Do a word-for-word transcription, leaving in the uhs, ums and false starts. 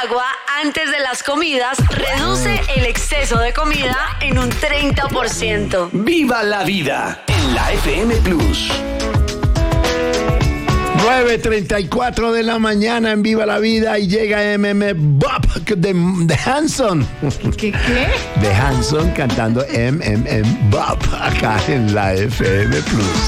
agua antes de las comidas reduce el exceso de comida en un treinta por ciento. ¡Viva la vida! En la F M Plus. nueve treinta y cuatro de la mañana en Viva la Vida y llega M M Bob de, de Hanson. ¿Qué qué? De Hanson cantando M M M Bob acá en la F M Plus.